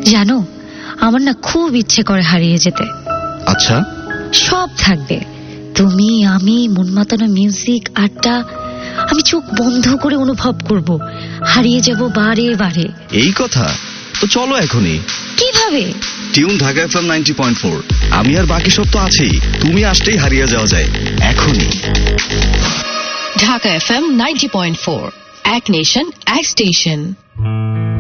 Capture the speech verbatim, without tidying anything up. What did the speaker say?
জানো, আমার না খুব ইচ্ছে করে হারিয়ে যেতে। আচ্ছা, সব থাকবে, তুমি, আমি, মন মাতানো মিউজিক, আড্ডা। আমি চোখ বন্ধ করে অনুভব করব, হারিয়ে যাব বারে বারে। এই কথা? তো চলো এখনই। কিভাবে? Tune Dhaka FM ninety point four. আমি আর বাকি সব তো আছেই, তুমি আসতেই হারিয়ে যাওয়া যায় এখনই। Dhaka FM ninety point four, এক নেশন এক স্টেশন।